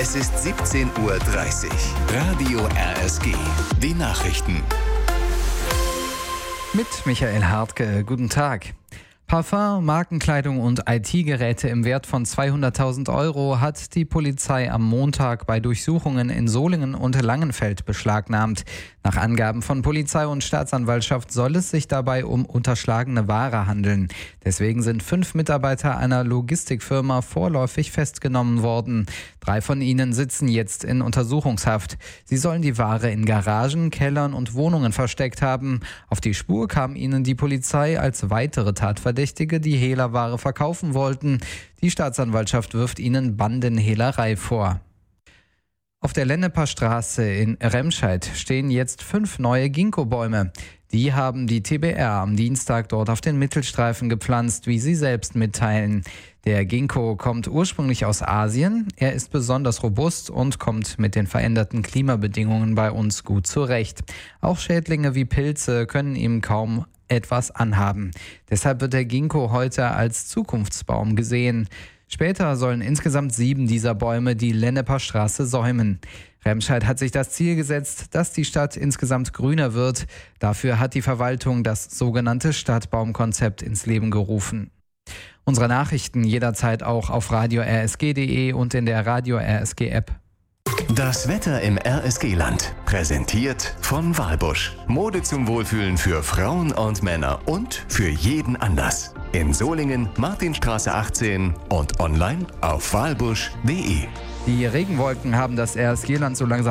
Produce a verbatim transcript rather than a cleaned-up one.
Es ist siebzehn Uhr dreißig. Radio R S G. Die Nachrichten. Mit Michael Hartke. Guten Tag. Parfum, Markenkleidung und I T-Geräte im Wert von zweihunderttausend Euro hat die Polizei am Montag bei Durchsuchungen in Solingen und Langenfeld beschlagnahmt. Nach Angaben von Polizei und Staatsanwaltschaft soll es sich dabei um unterschlagene Ware handeln. Deswegen sind fünf Mitarbeiter einer Logistikfirma vorläufig festgenommen worden. Drei von ihnen sitzen jetzt in Untersuchungshaft. Sie sollen die Ware in Garagen, Kellern und Wohnungen versteckt haben. Auf die Spur kam ihnen die Polizei, als weitere Tatverdächtige die Hehlerware verkaufen wollten. Die Staatsanwaltschaft wirft ihnen Bandenhehlerei vor. Auf der Lenneper Straße in Remscheid stehen jetzt fünf neue Ginkgo-Bäume. Die haben die T B R am Dienstag dort auf den Mittelstreifen gepflanzt, wie sie selbst mitteilen. Der Ginkgo kommt ursprünglich aus Asien. Er ist besonders robust und kommt mit den veränderten Klimabedingungen bei uns gut zurecht. Auch Schädlinge wie Pilze können ihm kaum etwas anhaben. Deshalb wird der Ginkgo heute als Zukunftsbaum gesehen. Später sollen insgesamt sieben dieser Bäume die Lenneper Straße säumen. Remscheid hat sich das Ziel gesetzt, dass die Stadt insgesamt grüner wird. Dafür hat die Verwaltung das sogenannte Stadtbaumkonzept ins Leben gerufen. Unsere Nachrichten jederzeit auch auf radio r s g punkt d e und in der Radio R S G App. Das Wetter im R S G-Land. Präsentiert von Walbusch. Mode zum Wohlfühlen für Frauen und Männer und für jeden Anlass. In Solingen, Martinstraße achtzehn und online auf walbusch punkt d e. Die Regenwolken haben das R S G-Land so langsam